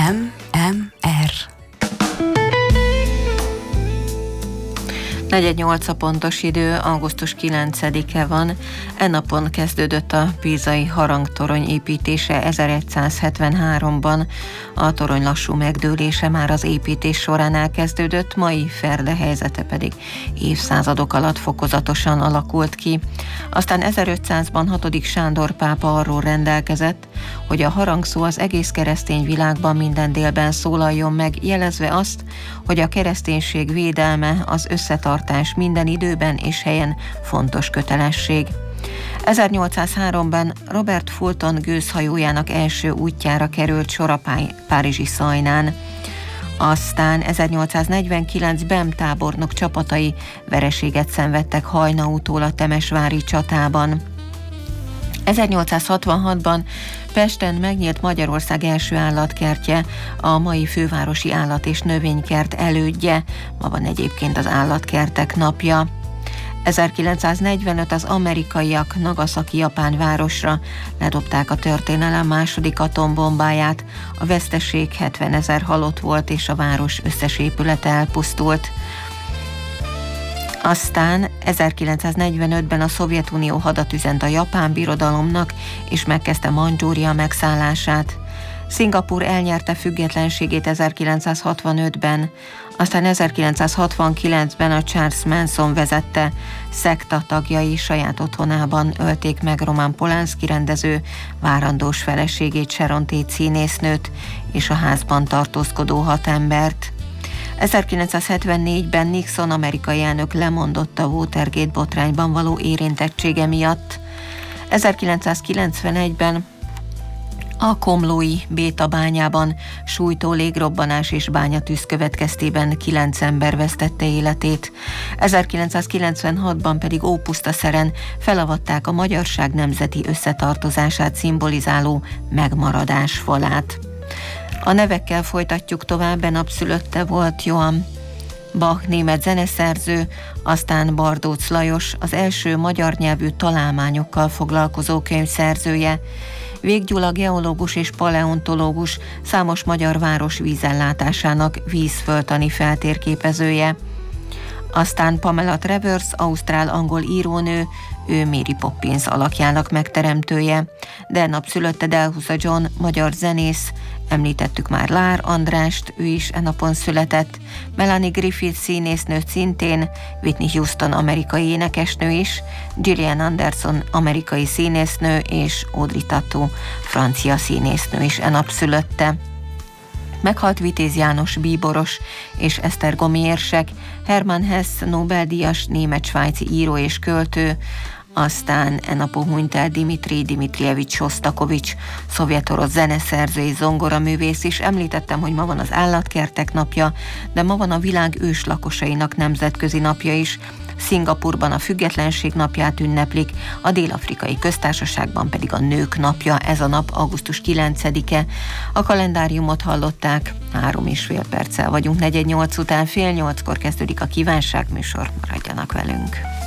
MMR 4:08 a pontos idő, augusztus 9-e van. Napon kezdődött a pízai harangtorony építése 1173-ban. A torony lassú megdőlése már az építés során elkezdődött, mai Ferde helyzete pedig évszázadok alatt fokozatosan alakult ki. Aztán 1500-ban 6. Sándor pápa arról rendelkezett, hogy a harangszó az egész keresztény világban minden délben szólaljon meg, jelezve azt, hogy a kereszténység védelme, az összetartás minden időben és helyen fontos kötelesség. 1803-ban Robert Fulton gőzhajójának első útjára került sor a párizsi Szajnán. Aztán 1849-ben tábornok csapatai vereséget szenvedtek Hajnaútól a temesvári csatában. 1866-ban Pesten megnyílt Magyarország első állatkertje, a mai fővárosi állat- és növénykert elődje, ma van egyébként az állatkertek napja. 1945 az amerikaiak Nagasaki japán városra ledobták a történelem második atombombáját, a veszteség 70 000 halott volt, és a város összes épülete elpusztult. Aztán 1945-ben a Szovjetunió hadat üzent a japán birodalomnak, és megkezdte Mandzsúria megszállását. Szingapúr elnyerte függetlenségét 1965-ben, aztán 1969-ben a Charles Manson vezette szekta tagjai saját otthonában ölték meg Roman Polanski rendező várandós feleségét, Sharon Tate színésznőt és a házban tartózkodó 6 embert. 1974-ben Nixon amerikai elnök lemondott a Watergate botrányban való érintettsége miatt. 1991-ben a komlói bétabányában sújtó légrobbanás és bányatűz következtében 9 ember vesztette életét. 1996-ban pedig Ópusztaszeren felavatták a magyarság nemzeti összetartozását szimbolizáló megmaradás falát. A nevekkel folytatjuk tovább, napszülötte volt Johann Bach német zeneszerző, aztán Bardóc Lajos, az első magyar nyelvű találmányokkal foglalkozó könyvszerzője, Vég Gyula geológus és paleontológus, számos magyar város vízellátásának vízföldtani feltérképezője. Aztán Pamela Travers, ausztrál-angol írónő, ő Mary Poppins alakjának megteremtője. De napszülötte Delhusa John, magyar zenész, említettük már Lár Andrást, ő is napon született, Melanie Griffith színésznő szintén, Whitney Houston amerikai énekesnő is, Gillian Anderson amerikai színésznő és Audrey Tautou francia színésznő is napszülötte. Meghalt Vitéz János bíboros és Esztergomi érsek, Hermann Hesse Nobel-díjas német-svájci író és költő, aztán napon hunyt el Dmitri Dmitrijevics Sostakovics, szovjet-orosz zeneszerző és zongoraművész is. Említettem, hogy ma van az állatkertek napja, de ma van a világ őslakosainak nemzetközi napja is. Szingapúrban a függetlenség napját ünneplik, a Dél-Afrikai Köztársaságban pedig a nők napja, ez a nap augusztus 9-e. A kalendáriumot hallották, 3,5 perccel vagyunk 4:08 után, 7:30-kor kezdődik a kívánságműsor, maradjanak velünk.